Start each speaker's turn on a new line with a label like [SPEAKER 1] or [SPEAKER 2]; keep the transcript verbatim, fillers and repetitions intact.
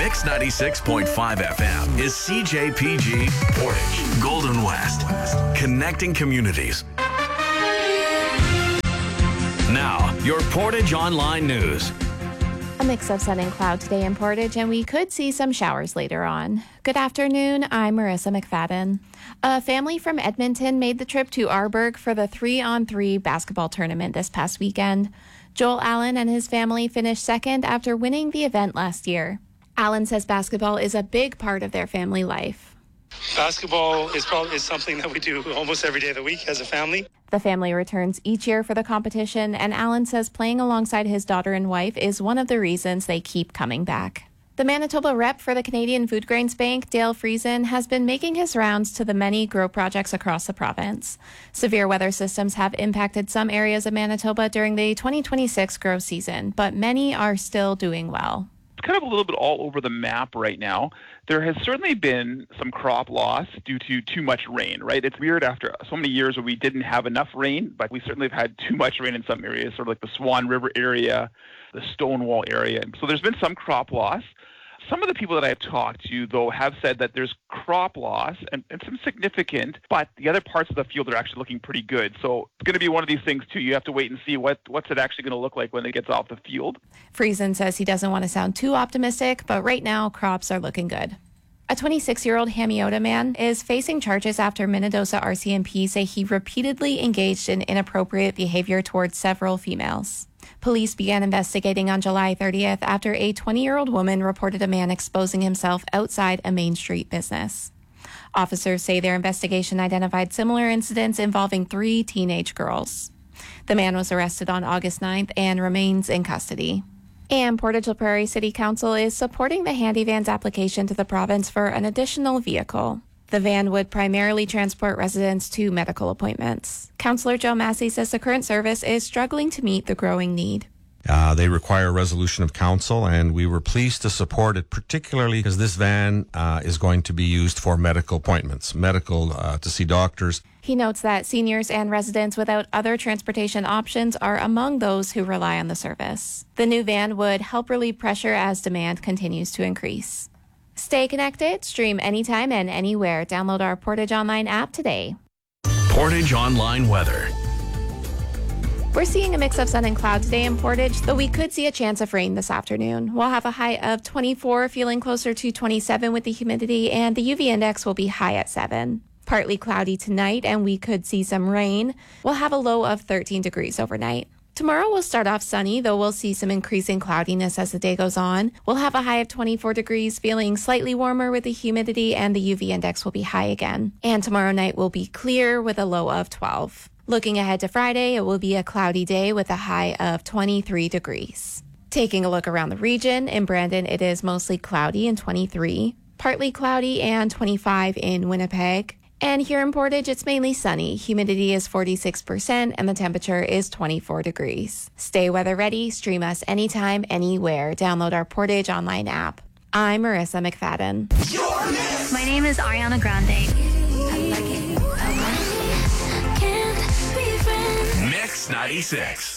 [SPEAKER 1] Mix ninety-six point five F M is C J P G Portage, Golden West, connecting communities. Now, your Portage Online News.
[SPEAKER 2] A mix of sun and cloud today in Portage, and we could see some showers later on. Good afternoon, I'm Marissa McFadden. A family from Edmonton made the trip to Arborg for the three-on-three basketball tournament this past weekend. Joel Allen and his family finished second after winning the event last year. Allen says basketball is a big part of their family life.
[SPEAKER 3] Basketball is probably is something that we do almost every day of the week as a family.
[SPEAKER 2] The family returns each year for the competition, and Allen says playing alongside his daughter and wife is one of the reasons they keep coming back. The Manitoba rep for the Canadian Food Grains Bank, Dale Friesen, has been making his rounds to the many grow projects across the province. Severe weather systems have impacted some areas of Manitoba during the twenty twenty-six grow season, but many are still doing well.
[SPEAKER 4] It's kind of a little bit all over the map right now. There has certainly been some crop loss due to too much rain, right? It's weird after so many years where we didn't have enough rain, but we certainly have had too much rain in some areas, sort of like the Swan River area, the Stonewall area. And so there's been some crop loss. Some of the people that I've talked to, though, have said that there's crop loss and, and some significant, but the other parts of the field are actually looking pretty good. So it's going to be one of these things, too. You have to wait and see what what's it actually going to look like when it gets off the field.
[SPEAKER 2] Friesen says he doesn't want to sound too optimistic, but right now crops are looking good. A twenty-six-year-old Hamiota man is facing charges after Minnedosa R C M P say he repeatedly engaged in inappropriate behavior towards several females. Police began investigating on July thirtieth after a twenty-year-old woman reported a man exposing himself outside a Main Street business. Officers say their investigation identified similar incidents involving three teenage girls. The man was arrested on August ninth and remains in custody. And Portage La Prairie City Council is supporting the Handy Van's application to the province for an additional vehicle. The van would primarily transport residents to medical appointments. Councillor Joe Massey says the current service is struggling to meet the growing need.
[SPEAKER 5] Uh, they require a resolution of council, and we were pleased to support it, particularly because this van uh, is going to be used for medical appointments, medical uh, to see doctors.
[SPEAKER 2] He notes that seniors and residents without other transportation options are among those who rely on the service. The new van would help relieve pressure as demand continues to increase. Stay connected, stream anytime and anywhere. Download our Portage Online app today.
[SPEAKER 1] Portage Online weather.
[SPEAKER 2] We're seeing a mix of sun and cloud today in Portage, though we could see a chance of rain this afternoon. We'll have a high of twenty-four, feeling closer to twenty-seven with the humidity, and the U V index will be high at seven. Partly cloudy tonight, and we could see some rain. We'll have a low of thirteen degrees overnight. Tomorrow will start off sunny, though we'll see some increasing cloudiness as the day goes on. We'll have a high of twenty-four degrees, feeling slightly warmer with the humidity, and the U V index will be high again. And tomorrow night will be clear with a low of twelve. Looking ahead to Friday, it will be a cloudy day with a high of twenty-three degrees. Taking a look around the region, in Brandon it is mostly cloudy and twenty-three, partly cloudy and twenty-five in Winnipeg. And here in Portage, it's mainly sunny. Humidity is forty-six percent and the temperature is twenty-four degrees. Stay weather ready. Stream us anytime, anywhere. Download our Portage Online app. I'm Marissa McFadden.
[SPEAKER 6] My name is Ariana Grande.
[SPEAKER 1] Mix ninety-six.